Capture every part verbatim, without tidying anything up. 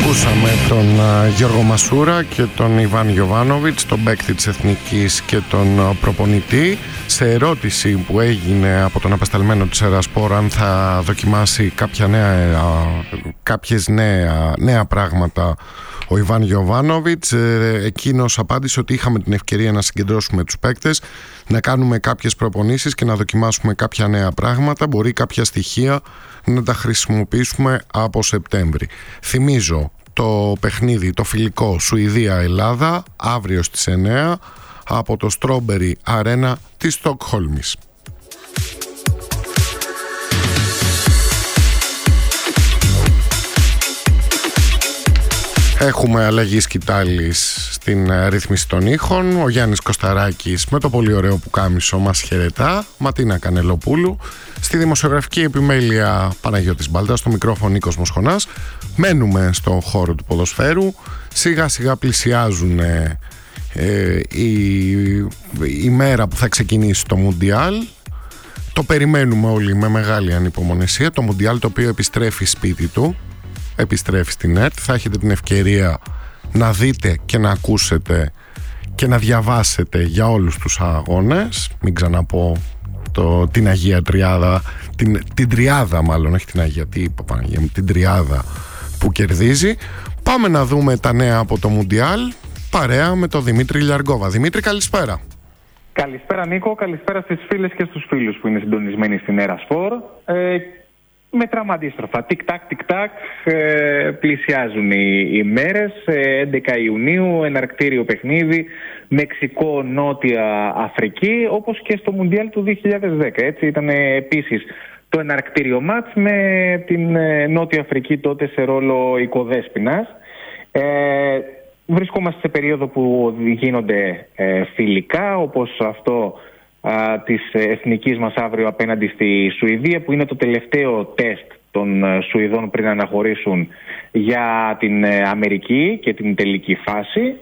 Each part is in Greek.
Ακούσαμε τον Γιώργο Μασούρα και τον Ιβάν Γιοβάνοβιτς, τον παίκτη της Εθνικής και τον προπονητή, σε ερώτηση που έγινε από τον απεσταλμένο της Ερασπορ αν θα δοκιμάσει κάποια νέα, κάποιες νέα, νέα πράγματα ο Ιβάν Γιοβάνοβιτς. Εκείνος απάντησε ότι είχαμε την ευκαιρία να συγκεντρώσουμε τους παίκτες, να κάνουμε κάποιες προπονήσεις και να δοκιμάσουμε κάποια νέα πράγματα. Μπορεί κάποια στοιχεία να τα χρησιμοποιήσουμε από Σεπτέμβρη. Θυμίζω το παιχνίδι, το φιλικό Σουηδία-Ελλάδα, αύριο στις εννιά από το Strawberry Arena της Στοκχόλμης. Έχουμε αλλαγή σκητάλης στην ρύθμιση των ήχων. Ο Γιάννης Κωσταράκης με το πολύ ωραίο πουκάμισο μας χαιρετά. Ματίνα Κανελοπούλου. Στη δημοσιογραφική επιμέλεια Παναγιώτης Μπάλτα. Στο μικρόφωνο Νίκος Μοσχονάς. Μένουμε στον χώρο του ποδοσφαίρου. Σιγά σιγά πλησιάζουν ε, ε, η, η μέρα που θα ξεκινήσει το Μουντιάλ. Το περιμένουμε όλοι με μεγάλη ανυπομονησία. Το Μουντιάλ, το οποίο επιστρέφει σπίτι του, επιστρέφει στην ΕΡΤ. Θα έχετε την ευκαιρία να δείτε και να ακούσετε και να διαβάσετε για όλους τους αγώνες. Μην ξαναπώ το, την Αγία Τριάδα, την, την Τριάδα μάλλον, όχι την Αγία, τι είπα Παναγία μου, την Τριάδα που κερδίζει. Πάμε να δούμε τα νέα από το Μουντιάλ, παρέα με τον Δημήτρη Λιαργόβα. Δημήτρη, καλησπέρα. Καλησπέρα Νίκο, καλησπέρα στις φίλες και στους φίλους που είναι συντονισμένοι στην Ερασπορ. Ε, Μετράμε αντίστροφα. Τικ-τακ, τικ-τακ, ε, πλησιάζουν οι, οι μέρες. Ε, έντεκα Ιουνίου, εναρκτήριο παιχνίδι, Μεξικό-Νότια Αφρική, όπως και στο Μουντιάλ του δύο χιλιάδες δέκα. Έτσι ήταν ε, επίσης το εναρκτήριο μάτς με την ε, Νότια Αφρική τότε σε ρόλο οικοδέσποινας. Ε, βρισκόμαστε σε περίοδο που γίνονται ε, φιλικά, όπως αυτό Α, της εθνικής μας αύριο απέναντι στη Σουηδία, που είναι το τελευταίο τεστ των Σουηδών πριν αναχωρήσουν για την Αμερική και την τελική φάση.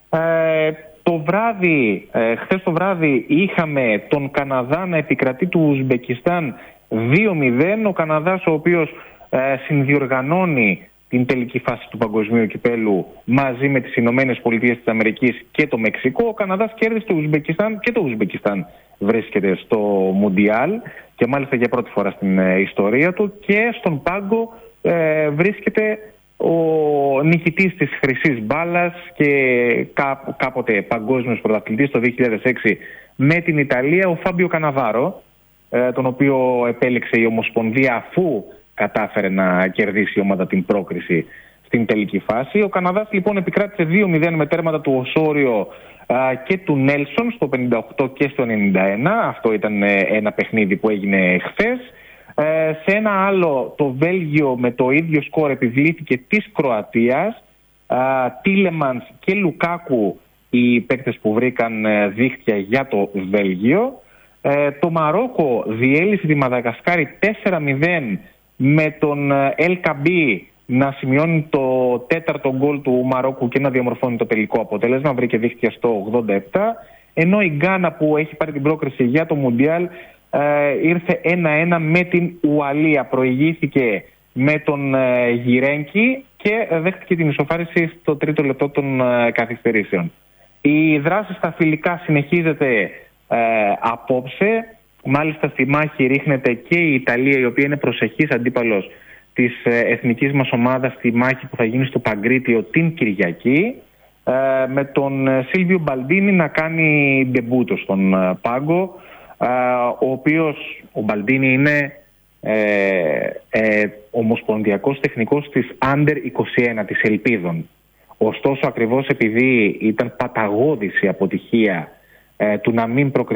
Ε, το βράδυ, ε, χθες το βράδυ είχαμε τον Καναδά να επικρατεί του Ουσμπεκιστάν δύο μηδέν. Ο Καναδάς, ο οποίος ε, συνδιοργανώνει την τελική φάση του παγκοσμίου κυπέλου μαζί με τις Ηνωμένες Πολιτείες της Αμερικής και το Μεξικό. Ο Καναδάς κέρδισε το Ουσμπεκιστάν και το Ουσμπεκιστάν βρίσκεται στο Μουντιάλ και μάλιστα για πρώτη φορά στην ε, ιστορία του, και στον πάγκο ε, βρίσκεται ο νικητής της χρυσής μπάλας και κά, κάποτε παγκόσμιος πρωταθλητής το δύο χιλιάδες έξι με την Ιταλία, ο Φάμπιο Καναβάρο, ε, τον οποίο επέλεξε η Ομοσπονδία αφού κατάφερε να κερδίσει η ομάδα την πρόκριση στην τελική φάση. Ο Καναδάς λοιπόν επικράτησε δύο μηδέν με τέρματα του Οσόριο α, και του Νέλσον στο πενήντα οκτώ και στο ενενήντα ένα. Αυτό ήταν ε, ένα παιχνίδι που έγινε χθες. Ε, σε ένα άλλο, το Βέλγιο με το ίδιο σκορ επιβλήθηκε της Κροατίας. Τίλεμανς και Λουκάκου οι παίκτες που βρήκαν ε, δίχτυα για το Βέλγιο. Ε, το Μαρόκο διέλυσε τη Μαδαγασκάρη τέσσερα μηδέν με τον Ελ Καμπί να σημειώνει το τέταρτο γκολ του Μαρόκου και να διαμορφώνει το τελικό αποτέλεσμα. Βρήκε δίχτυα στο ογδόντα επτά. Ενώ η Γκάνα, που έχει πάρει την πρόκριση για το Μουντιάλ, ε, ήρθε ένα ένα με την Ουαλία. Προηγήθηκε με τον ε, Γιρένκι και δέχτηκε την ισοφάριση στο τρίτο λεπτό των ε, καθυστερήσεων. Η δράση στα φιλικά συνεχίζεται ε, απόψε. Μάλιστα στη μάχη ρίχνεται και η Ιταλία, η οποία είναι προσεχής αντίπαλος της εθνικής μας ομάδας στη μάχη που θα γίνει στο Παγκρίτιο την Κυριακή, με τον Σίλβιο Μπαλντίνι να κάνει ντεμπούτο στον πάγκο, ο οποίος, ο Μπαλντίνι είναι ε, ε, ομοσπονδιακός τεχνικός της Άντερ είκοσι ένα, της Ελπίδων. Ωστόσο, ακριβώς επειδή ήταν παταγώδης η αποτυχία ε, του να μην προκριθεί